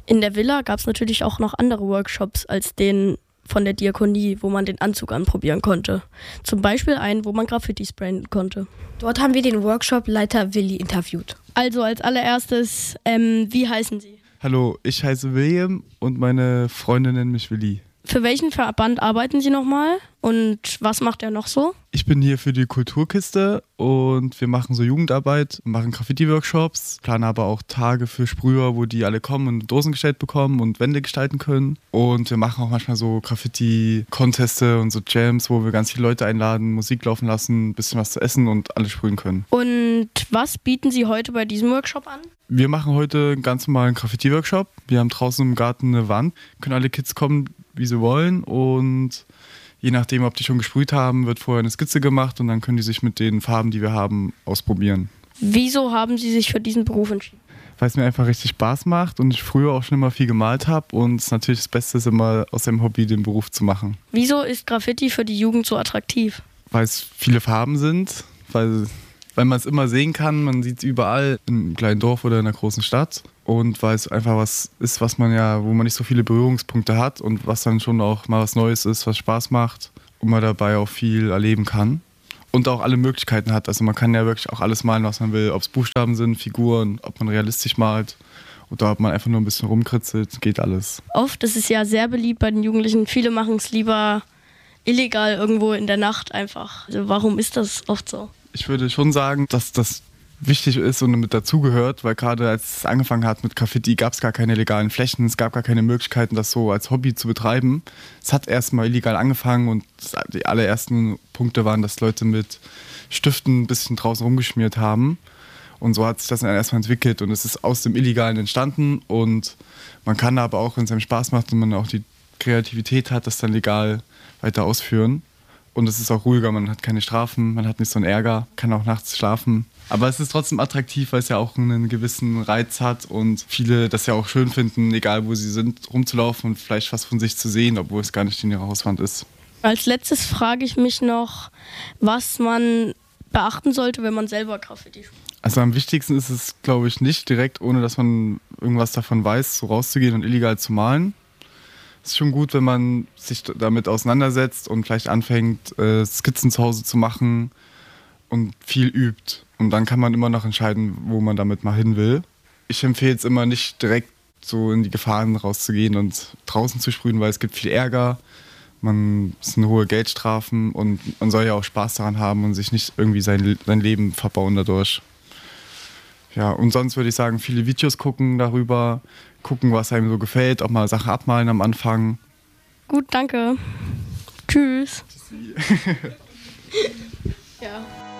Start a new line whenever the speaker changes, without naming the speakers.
In der Villa gab es natürlich auch noch andere Workshops als den von der Diakonie, wo man den Anzug anprobieren konnte. Zum Beispiel einen, wo man Graffiti sprayen konnte.
Dort haben wir den Workshop-Leiter Willi interviewt.
Also als allererstes, wie heißen Sie?
Hallo, ich heiße William und meine Freunde nennen mich Willi.
Für welchen Verband arbeiten Sie nochmal und was macht er noch so?
Ich bin hier für die Kulturkiste und wir machen so Jugendarbeit, machen Graffiti-Workshops, planen aber auch Tage für Sprüher, wo die alle kommen und Dosen gestellt bekommen und Wände gestalten können. Und wir machen auch manchmal so Graffiti-Conteste und so Jams, wo wir ganz viele Leute einladen, Musik laufen lassen, ein bisschen was zu essen und alle sprühen können.
Und was bieten Sie heute bei diesem Workshop an?
Wir machen heute einen ganz normalen Graffiti-Workshop. Wir haben draußen im Garten eine Wand, können alle Kids kommen, wie sie wollen, und je nachdem, ob die schon gesprüht haben, wird vorher eine Skizze gemacht und dann können die sich mit den Farben, die wir haben, ausprobieren.
Wieso haben Sie sich für diesen Beruf entschieden?
Weil es mir einfach richtig Spaß macht und ich früher auch schon immer viel gemalt habe und es natürlich das Beste ist, immer aus dem Hobby den Beruf zu machen.
Wieso ist Graffiti für die Jugend so attraktiv?
Weil es viele Farben sind, weil man es immer sehen kann, man sieht es überall in einem kleinen Dorf oder in einer großen Stadt. Und weil es einfach was ist, wo man nicht so viele Berührungspunkte hat und was dann schon auch mal was Neues ist, was Spaß macht und man dabei auch viel erleben kann. Und auch alle Möglichkeiten hat. Also man kann ja wirklich auch alles malen, was man will. Ob es Buchstaben sind, Figuren, ob man realistisch malt oder ob man einfach nur ein bisschen rumkritzelt, geht alles.
Oft ist es ja sehr beliebt bei den Jugendlichen. Viele machen es lieber illegal irgendwo in der Nacht einfach. Also warum ist das oft so?
Ich würde schon sagen, dass das wichtig ist und mit dazugehört, weil gerade als es angefangen hat mit Graffiti, gab es gar keine legalen Flächen, es gab gar keine Möglichkeiten, das so als Hobby zu betreiben. Es hat erstmal illegal angefangen und die allerersten Punkte waren, dass Leute mit Stiften ein bisschen draußen rumgeschmiert haben. Und so hat sich das dann erstmal entwickelt und es ist aus dem Illegalen entstanden und man kann aber auch, wenn es einem Spaß macht und man auch die Kreativität hat, das dann legal weiter ausführen. Und es ist auch ruhiger, man hat keine Strafen, man hat nicht so einen Ärger, kann auch nachts schlafen. Aber es ist trotzdem attraktiv, weil es ja auch einen gewissen Reiz hat und viele das ja auch schön finden, egal wo sie sind, rumzulaufen und vielleicht was von sich zu sehen, obwohl es gar nicht in ihrer Hauswand ist.
Als letztes frage ich mich noch, was man beachten sollte, wenn man selber Graffiti spielt.
Also am wichtigsten ist es, glaube ich, nicht direkt, ohne dass man irgendwas davon weiß, so rauszugehen und illegal zu malen. Es ist schon gut, wenn man sich damit auseinandersetzt und vielleicht anfängt, Skizzen zu Hause zu machen und viel übt. Und dann kann man immer noch entscheiden, wo man damit mal hin will. Ich empfehle es immer nicht direkt so in die Gefahren rauszugehen und draußen zu sprühen, weil es gibt viel Ärger. Es sind hohe Geldstrafen und man soll ja auch Spaß daran haben und sich nicht irgendwie sein Leben verbauen dadurch. Ja, und sonst würde ich sagen, viele Videos gucken darüber, gucken, was einem so gefällt, auch mal Sachen abmalen am Anfang.
Gut, danke. Tschüss. Ja.